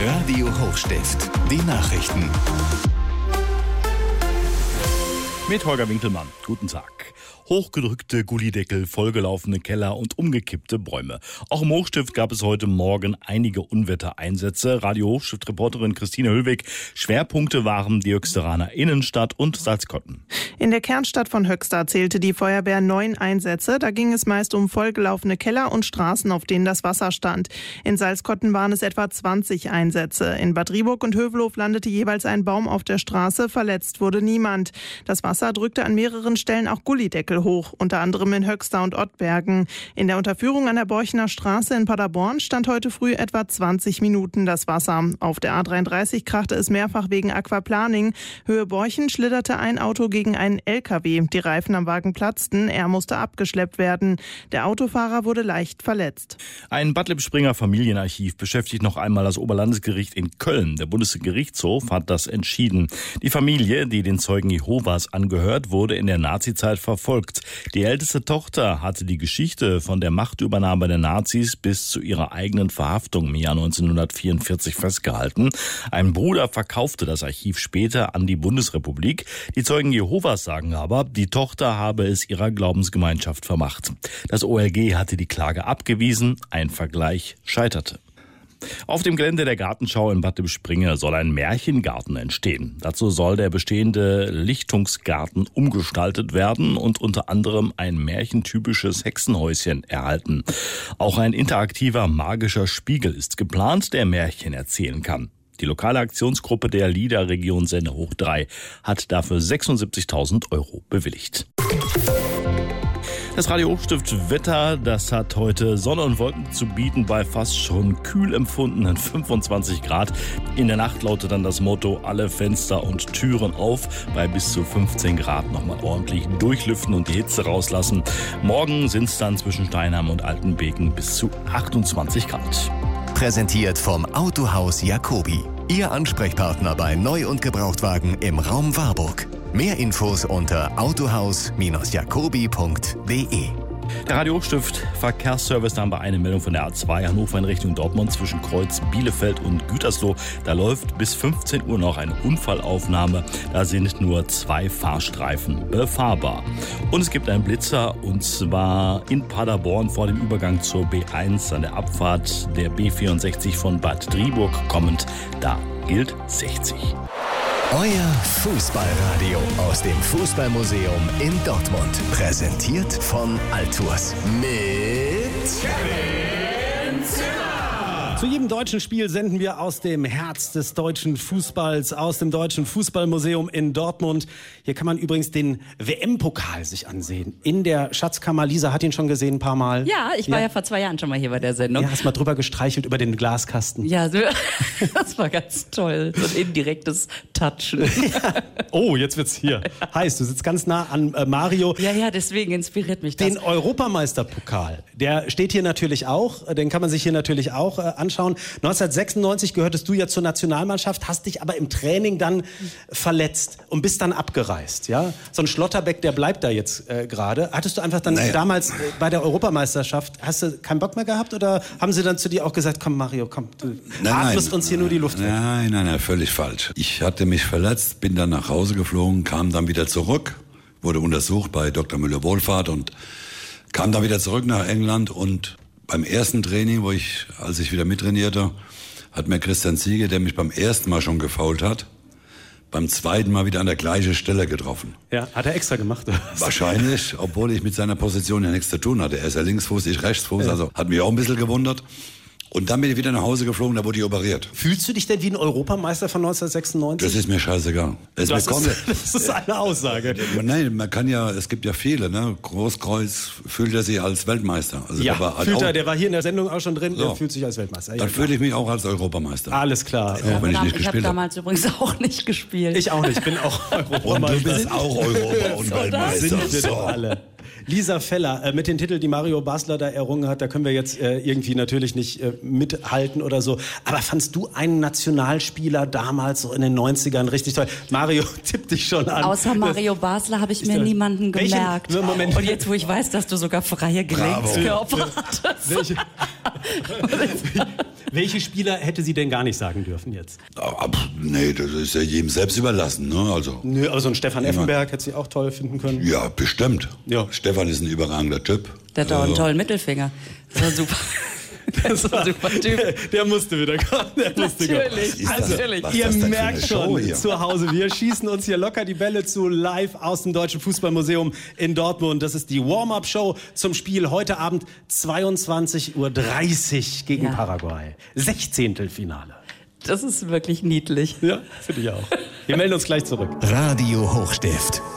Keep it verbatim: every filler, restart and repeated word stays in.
Radio Hochstift, die Nachrichten. Mit Holger Winkelmann. Guten Tag. Hochgedrückte Gullideckel, vollgelaufene Keller und umgekippte Bäume. Auch im Hochstift gab es heute Morgen einige Unwettereinsätze. Radio Hochstift-Reporterin Christine Höllweg. Schwerpunkte waren die Höxteraner Innenstadt und Salzkotten. In der Kernstadt von Höxter zählte die Feuerwehr neun Einsätze. Da ging es meist um vollgelaufene Keller und Straßen, auf denen das Wasser stand. In Salzkotten waren es etwa zwanzig Einsätze. In Bad Rieburg und Hövelhof landete jeweils ein Baum auf der Straße. Verletzt wurde niemand. Das Wasser drückte an mehreren Stellen auch Gullideckel hoch, unter anderem in Höxter und Ottbergen. In der Unterführung an der Borchener Straße in Paderborn stand heute früh etwa zwanzig Minuten das Wasser. Auf der A dreiunddreißig krachte es mehrfach wegen Aquaplaning. Höhe Borchen schlitterte ein Auto gegen einen L K W. Die Reifen am Wagen platzten, er musste abgeschleppt werden. Der Autofahrer wurde leicht verletzt. Ein Bad Lippspringer Familienarchiv beschäftigt noch einmal das Oberlandesgericht in Köln. Der Bundesgerichtshof hat das entschieden. Die Familie, die den Zeugen Jehovas angehört, wurde in der Nazizeit verfolgt. Die älteste Tochter hatte die Geschichte von der Machtübernahme der Nazis bis zu ihrer eigenen Verhaftung im Jahr neunzehnhundertvierundvierzig festgehalten. Ein Bruder verkaufte das Archiv später an die Bundesrepublik. Die Zeugen Jehovas sagen aber, die Tochter habe es ihrer Glaubensgemeinschaft vermacht. Das O L G hatte die Klage abgewiesen. Ein Vergleich scheiterte. Auf dem Gelände der Gartenschau in Bad Lippspringe soll ein Märchengarten entstehen. Dazu soll der bestehende Lichtungsgarten umgestaltet werden und unter anderem ein märchentypisches Hexenhäuschen erhalten. Auch ein interaktiver magischer Spiegel ist geplant, der Märchen erzählen kann. Die lokale Aktionsgruppe der LIDA-Region Senne Hoch drei hat dafür sechsundsiebzigtausend Euro bewilligt. Das Radio Hochstift Wetter, das hat heute Sonne und Wolken zu bieten bei fast schon kühl empfundenen fünfundzwanzig Grad. In der Nacht lautet dann das Motto, alle Fenster und Türen auf. Bei bis zu fünfzehn Grad nochmal ordentlich durchlüften und die Hitze rauslassen. Morgen sind es dann zwischen Steinheim und Altenbeken bis zu achtundzwanzig Grad. Präsentiert vom Autohaus Jacobi. Ihr Ansprechpartner bei Neu- und Gebrauchtwagen im Raum Warburg. Mehr Infos unter autohaus jacobi punkt de. Der Radio Hochstift Verkehrsservice dann bei einer Meldung von der A zwei Hannover in Richtung Dortmund zwischen Kreuz Bielefeld und Gütersloh. Da läuft bis fünfzehn Uhr noch eine Unfallaufnahme. Da sind nur zwei Fahrstreifen befahrbar. Und es gibt einen Blitzer und zwar in Paderborn vor dem Übergang zur B eins an der Abfahrt der B vierundsechzig von Bad Driburg kommend. Da gilt sechzig. Euer Fußballradio aus dem Fußballmuseum in Dortmund. Präsentiert von Altours. Mit Kevin Zimmer. Zu jedem deutschen Spiel senden wir aus dem Herz des deutschen Fußballs, aus dem Deutschen Fußballmuseum in Dortmund. Hier kann man übrigens den W M-Pokal sich ansehen. In der Schatzkammer. Lisa hat ihn schon gesehen ein paar Mal. Ja, ich war ja, ja vor zwei Jahren schon mal hier bei der Sendung. Ja, hast mal drüber gestreichelt über den Glaskasten. Ja, so, das war ganz toll. So ein indirektes Touchen. Ja. Oh, jetzt wird's hier heiß. Du sitzt ganz nah an äh, Mario. Ja, ja, deswegen inspiriert mich das. Den Europameisterpokal, der steht hier natürlich auch. Den kann man sich hier natürlich auch äh, anschauen. neunzehnhundertsechsundneunzig gehörtest du ja zur Nationalmannschaft, hast dich aber im Training dann verletzt und bist dann abgereist. Ja? So ein Schlotterbeck, der bleibt da jetzt äh, gerade. Hattest du einfach dann naja. damals äh, bei der Europameisterschaft, hast du keinen Bock mehr gehabt oder haben sie dann zu dir auch gesagt, komm Mario, komm, du nein, atmest nein, uns hier nur die Luft weg? Nein, nein, nein, völlig falsch. Ich hatte mich verletzt, bin dann nach Hause geflogen, kam dann wieder zurück, wurde untersucht bei Doktor Müller-Wohlfahrt und kam dann wieder zurück nach England und beim ersten Training, wo ich, als ich wieder mittrainierte, hat mir Christian Ziege, der mich beim ersten Mal schon gefoult hat, beim zweiten Mal wieder an der gleichen Stelle getroffen. Ja, hat er extra gemacht? Oder? Wahrscheinlich, obwohl ich mit seiner Position ja nichts zu tun hatte. Er ist ja Linksfuß, ich Rechtsfuß, ja. Also hat mich auch ein bisschen gewundert. Und dann bin ich wieder nach Hause geflogen, da wurde ich operiert. Fühlst du dich denn wie ein Europameister von neunzehnhundertsechsundneunzig? Das ist mir scheißegal. Es das, ist, das ist eine Aussage. Nein, man kann ja, es gibt ja viele, ne? Großkreuz fühlt er sich als Weltmeister. Also ja, der war, fühlt auch, er, der war hier in der Sendung auch schon drin, so. Der fühlt sich als Weltmeister. Ja, dann fühle ich mich auch als Europameister. Alles klar. Ja, auch wenn ich nicht ich habe damals übrigens auch nicht gespielt. Ich auch nicht, ich bin auch Europameister. Und du bist auch Europa- und Weltmeister. Sind wir doch alle. Lisa Feller, äh, mit den Titeln, die Mario Basler da errungen hat, da können wir jetzt äh, irgendwie natürlich nicht äh, mithalten oder so. Aber fandst du einen Nationalspieler damals so in den neunzigern richtig toll? Mario tippt dich schon an. Außer Mario Basler habe ich mir niemanden gemerkt. Welchen? Moment. Und jetzt, wo ich weiß, dass du sogar freie Gelenkskörper hattest. Welche, Welche Spieler hätte sie denn gar nicht sagen dürfen jetzt? Aber, nee, das ist ja jedem selbst überlassen. Ne? Also, Nö, aber so ein Stefan Effenberg hätte sie auch toll finden können. ja, bestimmt. Ja. Stefan ist ein überragender Typ. Der hat auch einen Also, tollen Mittelfinger. Das war super. Das war ein super Typ. Der musste wieder kommen. Der musste Natürlich, kommen. Was ist das? natürlich. Was ist Ihr das denn für merkt eine Show schon hier? zu Hause, wir schießen uns hier locker die Bälle zu, live aus dem Deutschen Fußballmuseum in Dortmund. Das ist die Warm-Up-Show zum Spiel heute Abend zweiundzwanzig Uhr dreißig gegen Ja. Paraguay. Sechzehntelfinale. Das ist wirklich niedlich. Ja, finde ich auch. Wir melden uns gleich zurück. Radio Hochstift.